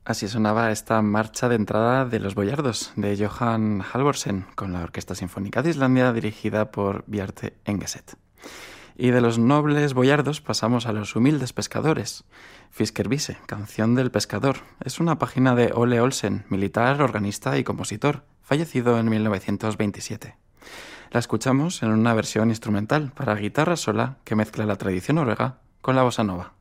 Así sonaba esta marcha de entrada de los boyardos de Johan Halvorsen con la Orquesta Sinfónica de Islandia dirigida por Bjarte Engeset. Y de los nobles boyardos pasamos a los humildes pescadores. Fiskervise, Canción del Pescador, es una página de Ole Olsen, militar, organista y compositor, fallecido en 1927. La escuchamos en una versión instrumental para guitarra sola que mezcla la tradición noruega con la bossa nova.